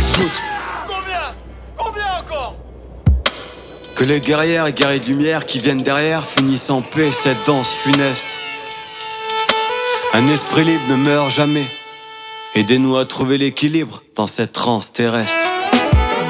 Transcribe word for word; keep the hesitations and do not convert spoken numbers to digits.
shoot. Combien? Combien encore? Que les guerrières et guerriers de lumière qui viennent derrière finissent en paix cette danse funeste. Un esprit libre ne meurt jamais. Aidez-nous à trouver l'équilibre dans cette transe terrestre.